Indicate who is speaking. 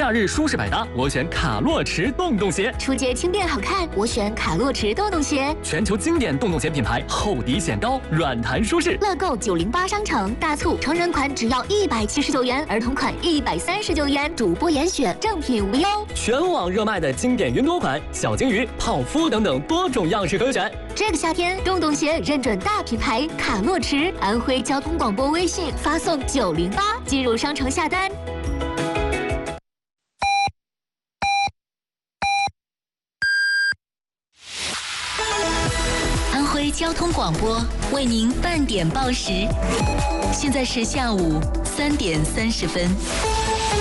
Speaker 1: 假日舒适百搭，我选卡洛驰洞洞鞋；
Speaker 2: 出街轻便好看，我选卡洛驰洞洞鞋。
Speaker 1: 全球经典洞洞鞋品牌，厚底显高，软弹舒适。
Speaker 2: 乐购908商城大促，成人款只要179元，儿童款139元，主播严选，正品无忧。
Speaker 1: 全网热卖的经典云朵款、小金鱼、泡芙等等多种样式可选。
Speaker 2: 这个夏天，洞洞鞋认准大品牌卡洛驰，安徽交通广播微信发送908，进入商城下单。
Speaker 3: 安徽交通广播为您半点报时，现在是下午3点30分。